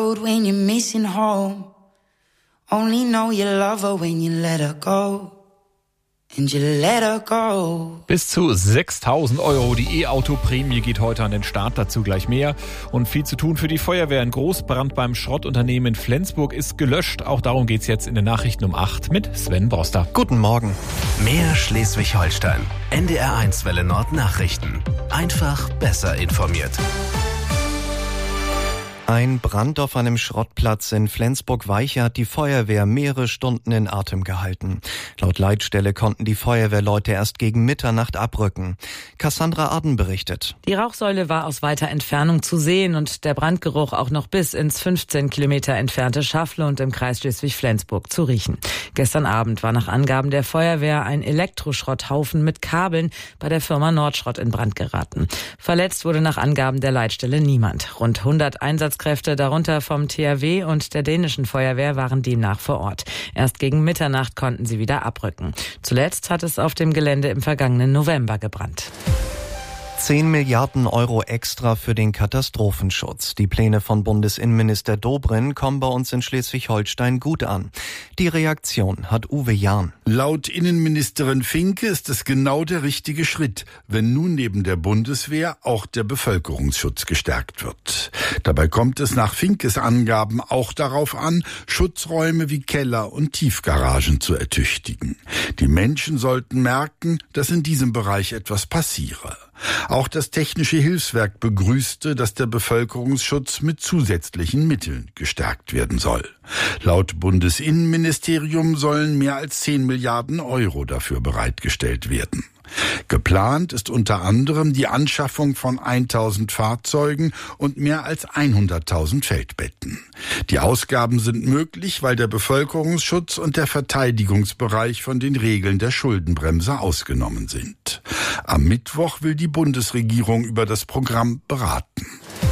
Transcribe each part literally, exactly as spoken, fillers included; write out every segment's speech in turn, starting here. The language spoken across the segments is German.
road when you're missing home. Only know you love her when you let her go. And you let her go. Bis zu sechstausend Euro. Die E-Auto-Prämie geht heute an den Start, dazu gleich mehr. Und viel zu tun für die Feuerwehr. Ein Großbrand beim Schrottunternehmen in Flensburg ist gelöscht. Auch darum geht's jetzt in den Nachrichten um acht mit Sven Broster. Guten Morgen. Mehr Schleswig-Holstein. N D R eins Welle Nord Nachrichten. Einfach besser informiert. Ein Brand auf einem Schrottplatz in Flensburg-Weiche hat die Feuerwehr mehrere Stunden in Atem gehalten. Laut Leitstelle konnten die Feuerwehrleute erst gegen Mitternacht abrücken. Cassandra Aden berichtet. Die Rauchsäule war aus weiter Entfernung zu sehen und der Brandgeruch auch noch bis ins fünfzehn Kilometer entfernte Schaflund im Kreis Schleswig-Flensburg zu riechen. Gestern Abend war nach Angaben der Feuerwehr ein Elektroschrotthaufen mit Kabeln bei der Firma Nordschrott in Brand geraten. Verletzt wurde nach Angaben der Leitstelle niemand. Rund hundert Einsatzkräfte, darunter vom T H W und der dänischen Feuerwehr, waren demnach vor Ort. Erst gegen Mitternacht konnten sie wieder abrücken. Zuletzt hat es auf dem Gelände im vergangenen November gebrannt. zehn Milliarden Euro extra für den Katastrophenschutz. Die Pläne von Bundesinnenminister Dobrindt kommen bei uns in Schleswig-Holstein gut an. Die Reaktion hat Uwe Jahn. Laut Innenministerin Finke ist es genau der richtige Schritt, wenn nun neben der Bundeswehr auch der Bevölkerungsschutz gestärkt wird. Dabei kommt es nach Finkes Angaben auch darauf an, Schutzräume wie Keller und Tiefgaragen zu ertüchtigen. Die Menschen sollten merken, dass in diesem Bereich etwas passiere. Auch das Technische Hilfswerk begrüßte, dass der Bevölkerungsschutz mit zusätzlichen Mitteln gestärkt werden soll. Laut Bundesinnenministerium sollen mehr als zehn Milliarden Euro dafür bereitgestellt werden. Geplant ist unter anderem die Anschaffung von tausend Fahrzeugen und mehr als hunderttausend Feldbetten. Die Ausgaben sind möglich, weil der Bevölkerungsschutz und der Verteidigungsbereich von den Regeln der Schuldenbremse ausgenommen sind. Am Mittwoch will die Bundesregierung über das Programm beraten.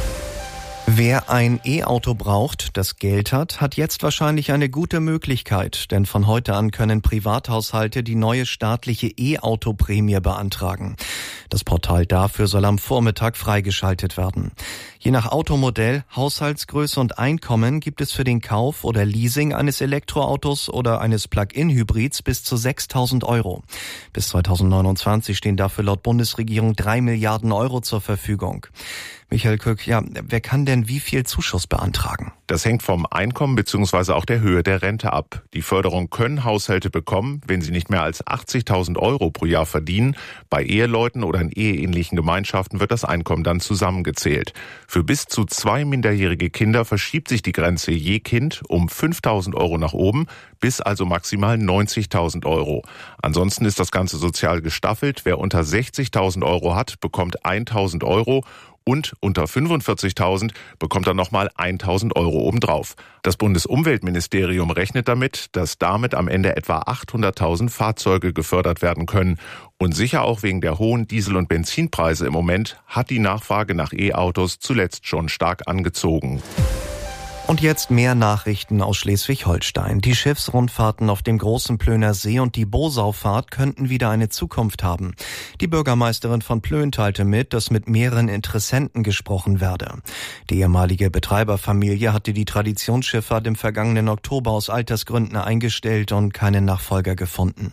Wer ein E-Auto braucht, das Geld hat, hat jetzt wahrscheinlich eine gute Möglichkeit, denn von heute an können Privathaushalte die neue staatliche E-Auto-Prämie beantragen. Das Portal dafür soll am Vormittag freigeschaltet werden. Je nach Automodell, Haushaltsgröße und Einkommen gibt es für den Kauf oder Leasing eines Elektroautos oder eines Plug-in-Hybrids bis zu sechstausend Euro. Bis zweitausendneunundzwanzig stehen dafür laut Bundesregierung drei Milliarden Euro zur Verfügung. Michael Kück, ja, wer kann denn wie viel Zuschuss beantragen? Das hängt vom Einkommen bzw. auch der Höhe der Rente ab. Die Förderung können Haushalte bekommen, wenn sie nicht mehr als achtzigtausend Euro pro Jahr verdienen. Bei Eheleuten oder in eheähnlichen Gemeinschaften wird das Einkommen dann zusammengezählt. Für bis zu zwei minderjährige Kinder verschiebt sich die Grenze je Kind um fünftausend Euro nach oben, bis also maximal neunzigtausend Euro. Ansonsten ist das Ganze sozial gestaffelt. Wer unter sechzigtausend Euro hat, bekommt tausend Euro. Und unter fünfundvierzigtausend bekommt er nochmal tausend Euro obendrauf. Das Bundesumweltministerium rechnet damit, dass damit am Ende etwa achthunderttausend Fahrzeuge gefördert werden können. Und sicher auch wegen der hohen Diesel- und Benzinpreise im Moment hat die Nachfrage nach E-Autos zuletzt schon stark angezogen. Und jetzt mehr Nachrichten aus Schleswig-Holstein. Die Schiffsrundfahrten auf dem Großen Plöner See und die Bosaufahrt könnten wieder eine Zukunft haben. Die Bürgermeisterin von Plön teilte mit, dass mit mehreren Interessenten gesprochen werde. Die ehemalige Betreiberfamilie hatte die Traditionsschifffahrt im vergangenen Oktober aus Altersgründen eingestellt und keinen Nachfolger gefunden.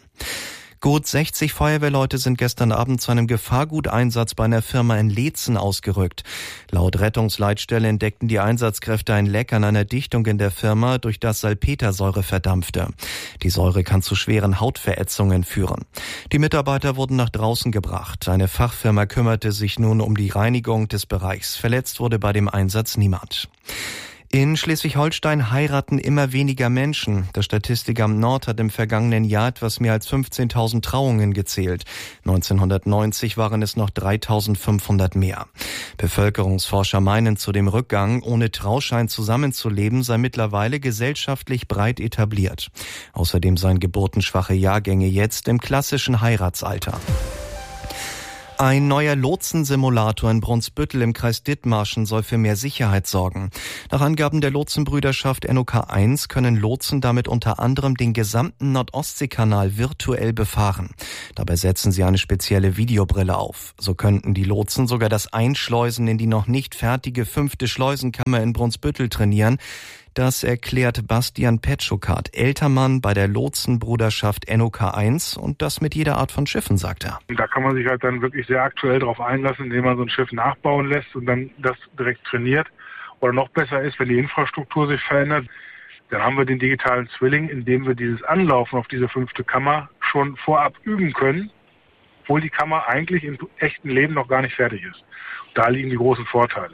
Gut sechzig Feuerwehrleute sind gestern Abend zu einem Gefahrguteinsatz bei einer Firma in Leetzen ausgerückt. Laut Rettungsleitstelle entdeckten die Einsatzkräfte ein Leck an einer Dichtung in der Firma, durch das Salpetersäure verdampfte. Die Säure kann zu schweren Hautverätzungen führen. Die Mitarbeiter wurden nach draußen gebracht. Eine Fachfirma kümmerte sich nun um die Reinigung des Bereichs. Verletzt wurde bei dem Einsatz niemand. In Schleswig-Holstein heiraten immer weniger Menschen. Das Statistikamt Nord hat im vergangenen Jahr etwas mehr als fünfzehntausend Trauungen gezählt. neunzehnhundertneunzig waren es noch dreitausendfünfhundert mehr. Bevölkerungsforscher meinen zu dem Rückgang, ohne Trauschein zusammenzuleben, sei mittlerweile gesellschaftlich breit etabliert. Außerdem seien geburtenschwache Jahrgänge jetzt im klassischen Heiratsalter. Ein neuer Lotsensimulator in Brunsbüttel im Kreis Dithmarschen soll für mehr Sicherheit sorgen. Nach Angaben der Lotsenbrüderschaft N O K eins können Lotsen damit unter anderem den gesamten Nordostseekanal virtuell befahren. Dabei setzen sie eine spezielle Videobrille auf. So könnten die Lotsen sogar das Einschleusen in die noch nicht fertige fünfte Schleusenkammer in Brunsbüttel trainieren. Das erklärt Bastian Petschukat, Ältermann bei der Lotsenbruderschaft N O K eins, und das mit jeder Art von Schiffen, sagt er. Da kann man sich halt dann wirklich sehr aktuell drauf einlassen, indem man so ein Schiff nachbauen lässt und dann das direkt trainiert. Oder noch besser ist, wenn die Infrastruktur sich verändert, dann haben wir den digitalen Zwilling, indem wir dieses Anlaufen auf diese fünfte Kammer schon vorab üben können, obwohl die Kammer eigentlich im echten Leben noch gar nicht fertig ist. Da liegen die großen Vorteile.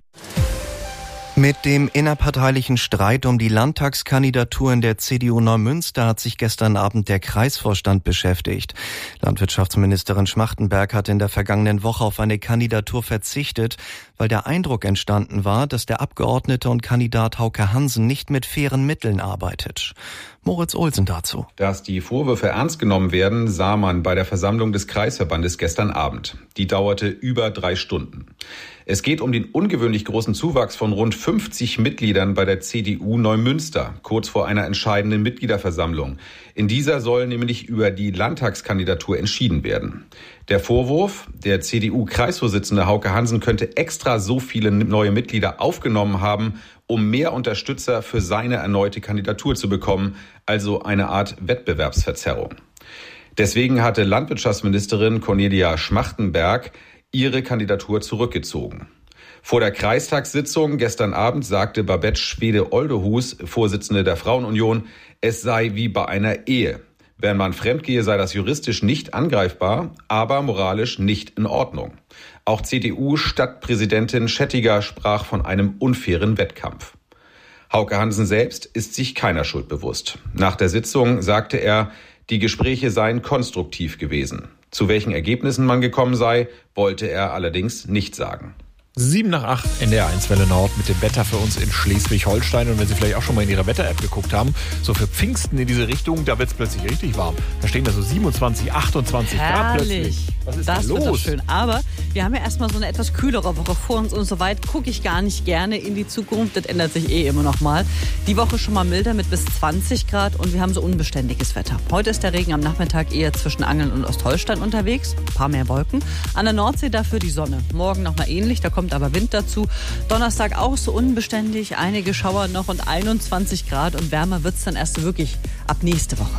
Mit dem innerparteilichen Streit um die Landtagskandidatur in der C D U Neumünster hat sich gestern Abend der Kreisvorstand beschäftigt. Landwirtschaftsministerin Schmachtenberg hat in der vergangenen Woche auf eine Kandidatur verzichtet, weil der Eindruck entstanden war, dass der Abgeordnete und Kandidat Hauke Hansen nicht mit fairen Mitteln arbeitet. Moritz Olsen dazu. Dass die Vorwürfe ernst genommen werden, sah man bei der Versammlung des Kreisverbandes gestern Abend. Die dauerte über drei Stunden. Es geht um den ungewöhnlich großen Zuwachs von rund fünfzig Mitgliedern bei der C D U Neumünster, kurz vor einer entscheidenden Mitgliederversammlung. In dieser soll nämlich über die Landtagskandidatur entschieden werden. Der Vorwurf, der C D U-Kreisvorsitzende Hauke Hansen könnte extra so viele neue Mitglieder aufgenommen haben, um mehr Unterstützer für seine erneute Kandidatur zu bekommen, also eine Art Wettbewerbsverzerrung. Deswegen hatte Landwirtschaftsministerin Cornelia Schmachtenberg ihre Kandidatur zurückgezogen. Vor der Kreistagssitzung gestern Abend sagte Babette Schwede-Oldehus, Vorsitzende der Frauenunion, es sei wie bei einer Ehe. Wenn man fremdgehe, sei das juristisch nicht angreifbar, aber moralisch nicht in Ordnung. Auch C D U-Stadtpräsidentin Schettiger sprach von einem unfairen Wettkampf. Hauke Hansen selbst ist sich keiner Schuld bewusst. Nach der Sitzung sagte er, die Gespräche seien konstruktiv gewesen. Zu welchen Ergebnissen man gekommen sei, wollte er allerdings nicht sagen. Sieben nach acht, N D R eins Welle Nord mit dem Wetter für uns in Schleswig-Holstein. Und wenn Sie vielleicht auch schon mal in Ihrer Wetter-App geguckt haben, so für Pfingsten in diese Richtung, da wird es plötzlich richtig warm. Da stehen da so siebenundzwanzig, achtundzwanzig Grad plötzlich. Was ist das denn los? Wird doch schön. Aber wir haben ja erstmal so eine etwas kühlere Woche vor uns und so weit gucke ich gar nicht gerne in die Zukunft. Das ändert sich eh immer noch mal. Die Woche schon mal milder mit bis zwanzig Grad und wir haben so unbeständiges Wetter. Heute ist der Regen am Nachmittag eher zwischen Angeln und Ostholstein unterwegs. Ein paar mehr Wolken. An der Nordsee dafür die Sonne. Morgen noch mal ähnlich, da kommt aber Wind dazu. Donnerstag auch so unbeständig, einige Schauer noch und einundzwanzig Grad und wärmer wird's dann erst wirklich ab nächste Woche.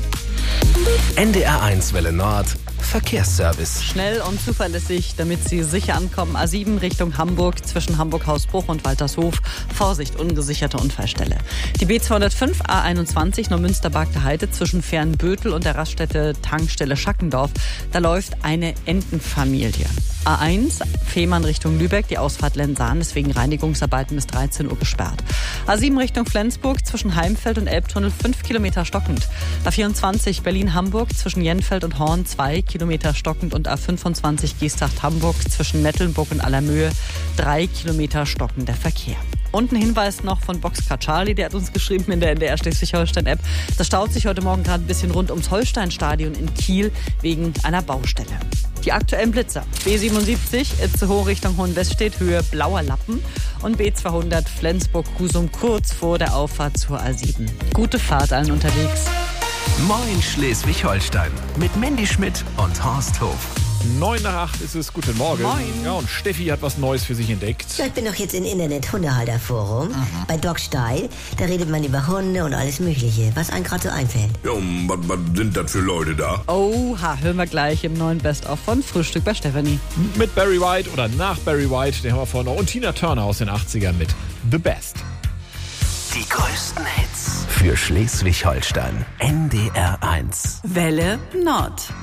N D R eins Welle Nord Verkehrsservice. Schnell und zuverlässig, damit Sie sicher ankommen. A sieben Richtung Hamburg, zwischen Hamburg-Hausbruch und Waltershof. Vorsicht, ungesicherte Unfallstelle. Die B zweihundertfünf A einundzwanzig Neumünster-Bagde Heide zwischen Fernbötel und der Raststätte Tankstelle Schackendorf. Da läuft eine Entenfamilie. A eins, Fehmarn Richtung Lübeck, die Ausfahrt Lensahn ist wegen Reinigungsarbeiten bis dreizehn Uhr gesperrt. A sieben Richtung Flensburg, zwischen Heimfeld und Elbtunnel fünf Kilometer stockend. A vierundzwanzig Berlin-Hamburg, zwischen Jenfeld und Horn zwei Kilometer stockend und A fünfundzwanzig Geesthacht-Hamburg, zwischen Mettlenburg und Allermöhe drei Kilometer stockender Verkehr. Und ein Hinweis noch von Boxcar Charlie, der hat uns geschrieben in der N D R Schleswig-Holstein-App. Das staut sich heute Morgen gerade ein bisschen rund ums Holstein-Stadion in Kiel wegen einer Baustelle. Die aktuellen Blitzer. B siebenundsiebzig, Itzehoe Richtung Hohenweststedt, Höhe Blauer Lappen. Und B zweihundert, Flensburg-Husum, kurz vor der Auffahrt zur A sieben. Gute Fahrt allen unterwegs. Moin Schleswig-Holstein mit Mandy Schmidt und Horst Hof. Neun nach acht ist es. Guten Morgen. Moin. Ja, und Steffi hat was Neues für sich entdeckt. Ja, ich bin doch jetzt im Internet-Hundehalter-Forum. Mhm. Bei Dog Style. Da redet man über Hunde und alles Mögliche, was einem gerade so einfällt. Ja, was, was sind das für Leute da? Oha, hören wir gleich im neuen Best-of von Frühstück bei Stefanie. Mit Barry White oder nach Barry White, den haben wir vorhin noch. Und Tina Turner aus den achtzigern mit The Best. Die größten Hits für Schleswig-Holstein. N D R eins. Welle Nord.